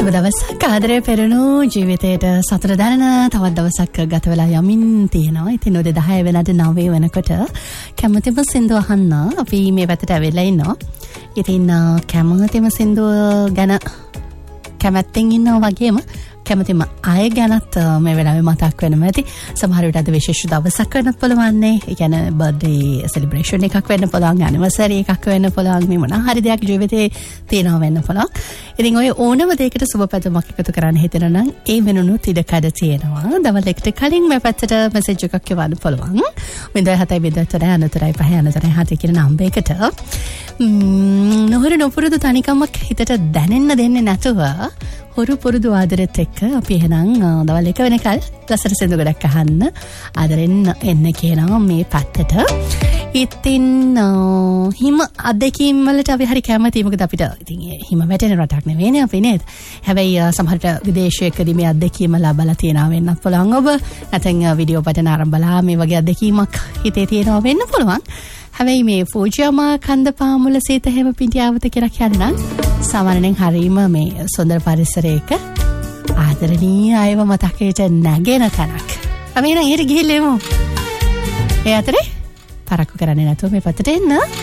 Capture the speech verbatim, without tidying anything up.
සුබ දවසක් ආදරේ පෙරණු ජීවිතයට සතුට දැනෙන තවත් දවසක් ගත වෙලා යමින් තියෙනවා. ඉතින් ඔය දහය වෙනද නවය වෙනකොට කැමතිම සින්දුව අහන්න අපි මේ පැත්තට ඇවිල්ලා ඉන්නවා. ඉතින් කැමතිම සින්දුව ගැන කැමැත්තෙන් ඉන්නවා වගේම කැමතිම අය ගැනත් මේ වෙලාවේ මතක් වෙනවා ඇති. සමහර විට අද විශේෂ දවසක් වෙන්නත් පුළුවන් නේ. ඒ කියන්නේ බර්ත්ඩේ සෙලිබ්‍රේෂන් එකක් වෙන්න පුළුවන්, ඇනිවර්සරි එකක් වෙන්න පුළුවන්, මේ මොන හරි දෙයක් ජීවිතේ තියෙනවා වෙන්න පුළුවන්. ඉතින් ඔය ඕනම දෙයකට සුබපැතුමක් එකතු කරන්න හිතන නම් ඒ වෙනුනුත් ඉඩ කඩ තියෙනවා. දවල් එකට කලින් මේ පැත්තට මෙසේජ් එකක් එවන්න පුළුවන්. මෙතන හතයි බෙදතර අනතරයි පහ අනතරයි හතයි කියන නම්බරයකට. නොහොර නොපුරුදු තනිකමක් හිතට දැනෙන්න දෙන්නේ නැතුව හොරු පුරුදු ආදරෙත් එක්ක අපි එහෙනම් දවල් එක වෙනකල් ලස්සන සින්දු ගොඩක් අහන්න ආදරෙන් එන්න කියනවා මේ පැත්තට. ඉතින් හිම අත්දැකීම් වලට අපි හරි කැමතියි. මොකද අපිට ඉතින් හිම වැටෙන රටක් නෙවෙයිනේ අපි නේද. හැබැයි සමහරට විදේශයකදී මේ අත්දැකීම ලබලා තියනවා වෙන්නත් පුළුවන්. ඔබ නැත්නම් වීඩියෝ පටන් ආරම්භලා මේ වගේ අත්දැකීමක් හිතේ තියෙනවා වෙන්න පුළුවන්. හැබැයි මේ ෆූජියාමා කන්ද පාමුල සීත හැම පිටියාවත කියලා කියනනම් සාමාන්‍යයෙන් හරීම මේ සුන්දර පරිසරයක ආදරණීය අයව මතකයට නැගෙන තැනක්. අපි නම් ඊට ගිහිල්ලා එමු. ඒ අතරේ පරක්කු කරන්නේ නැතුව මේ පැත්තට එන්න.